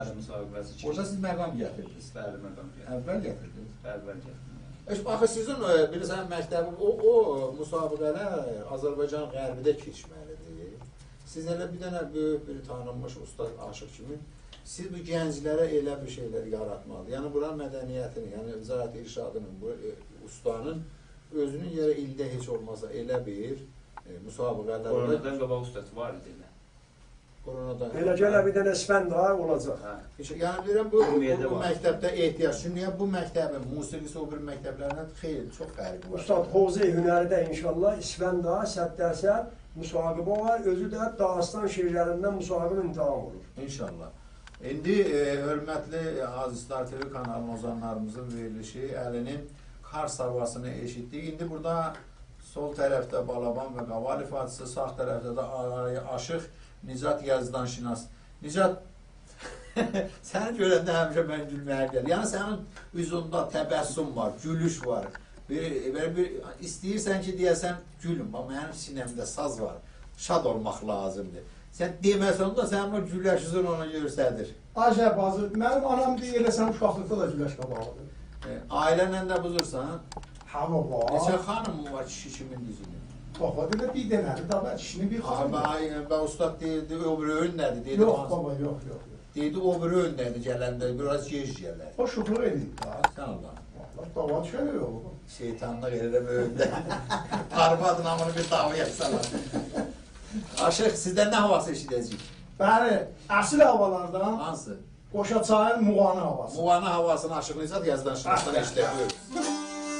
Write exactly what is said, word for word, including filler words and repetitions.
müsabiqəsi ki. Orada siz məqam gətirdiniz. Bəli, məqam gətirdim. Əvvəl gətirdiniz. Əvvəl gətirdim. Eş, axı sizin bilirsən məktəbin o, o müsabiqələr Azərbaycan Qərbidə keçməlidir. Siz elə bir dənə böyük bir tanınmış ustad aşıq kimi siz bu gənclərə elə bir şeylər yaratmalı. Yəni buranın mədəniyyətini, yəni Ziraət İrşadının, bu e, ustanın özünün yerə ildə heç olmasa elə bir e, müsabiqələrdə Koronadan qabaq ustad var idi elə. Koronadan Elə gələ bir dənə spən daha olacaq. Hə. Yəni deyirəm bu, bu, bu var. məktəbdə ehtiyac. Çünki bu məktəbin musiqisi o bir məktəblərindən xeyli çox fərqi var. Ustad Xozi hünəridə inşallah spən daha sədd dərsə müsahibə var. Özü də Dağıstan şeirlərindən müsahibə imtihan olur. İnşallah. İndi e, hörmətli Azizlar T V kanalının ozanlarımızın verilişi Əlinin Kars havasını eşitdik. İndi burada sol tərəfdə Balaban və Qaval ifadəsi, sağ tərəfdə də araya aşıq Nicat Yazdan Şinas. Nicat, səni görəndə həmişə mən gülməyə gəlir. Yəni sənin üzündə təbəssüm var, gülüş var. Bir, bir, bir, istəyirsən ki, deyəsən gülüm, amma mənim sinəmdə saz var. Şad olmaq lazımdır. Sən deməsən da sənin o güləşizin onu göstərir. Acəb bazı, mənim anam deyir, elə sən uşaqlıqda da güləş qabağıdır. E, ailənlə də buzursan, Hava var. neçə xanım var kişi kimin düzünü? Baba deyir, bir dənədir, da mən kişinin bir xanım var. Bə ustad deyildi, o bir öyün nədir? Deyildi, Yox baba, yox, yox. deyildi, o bir öyün nədir gələndə, biraz gec gələr. O şuxluq edin. Sən Allah. Vallahi dava düşəlir oğlum. Şeytanlıq edirəm öyündə. Arvadın amını bir dava yapsalar. Aşıq, sizdən nə havası eşidəcək? Bəli, əsl havalardan Hansı? Qoşa çayın Muğanı havası. Muğanı havasını Aşıq Nicat Yazdan Şinasdan eşidək.